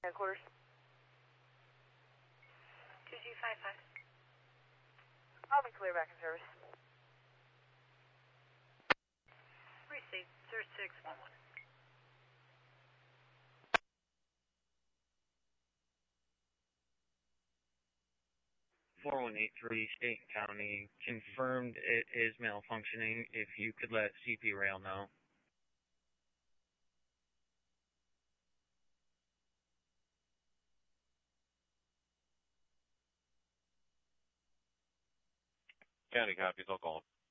Headquarters. 2255. I'll be clear back in service. Receive 0611. 4183 State and County confirmed it is malfunctioning. If you could let CP Rail know. County copies, I'll call.